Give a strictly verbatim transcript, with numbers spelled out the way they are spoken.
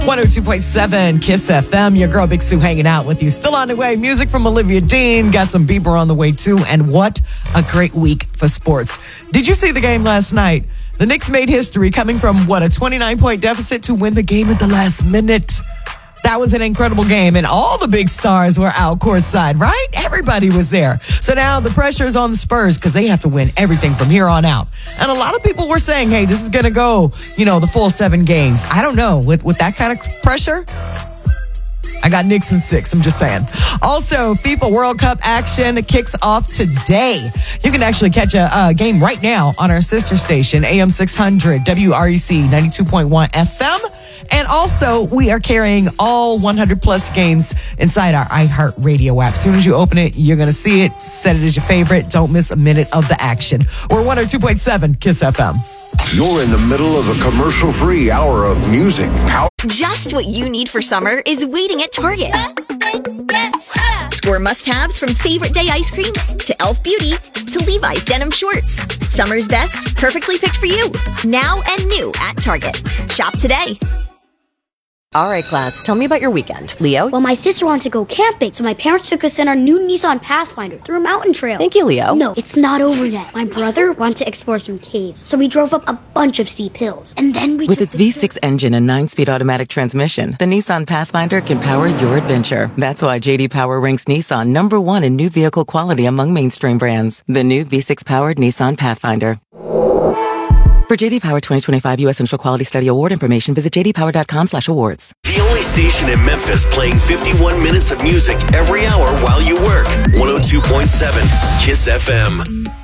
one oh two point seven Kiss F M. Your girl Big Sue hanging out with you. Still on the way. Music from Olivia Dean. Got some Bieber on the way too. And what a great week for sports. Did you see the game last night? The Knicks made history coming from what, a twenty-nine point deficit to win the game at the last minute. That was an incredible game, and all the big stars were out courtside, right? Everybody was there. So now the pressure is on the Spurs because they have to win everything from here on out. And a lot of people were saying, hey, this is going to go, you know, the full seven games. I don't know. With, with that kind of pressure, I got Knicks in six. I'm just saying. Also, FIFA World Cup action kicks off today. You can actually catch a, a game right now on our sister station, A M six hundred, W R E C ninety-two point one F M. And also, we are carrying all one hundred plus games inside our iHeartRadio app. As soon as you open it, you're going to see it. Set it as your favorite. Don't miss a minute of the action. We're one oh two point seven Kiss F M. You're in the middle of a commercial-free hour of music. Power- Just what you need for summer is waiting at Target. Score must-haves from Favorite Day ice cream to Elf Beauty to Levi's denim shorts. Summer's best, perfectly picked for you. Now and new at Target. Shop today. All right, class, tell me about your weekend. Leo? Well, my sister wanted to go camping, so my parents took us in our new Nissan Pathfinder through a mountain trail. Thank you, Leo. No, it's not over yet. My brother wanted to explore some caves, so we drove up a bunch of steep hills. And then we With took its the V six engine and nine-speed automatic transmission, the Nissan Pathfinder can power your adventure. That's why J D Power ranks Nissan number one in new vehicle quality among mainstream brands. The new V six-powered Nissan Pathfinder. For J D Power twenty twenty-five U S Central Quality Study Award information, visit j d power dot com slash awards. The only station in Memphis playing fifty-one minutes of music every hour while you work. one oh two point seven Kiss F M.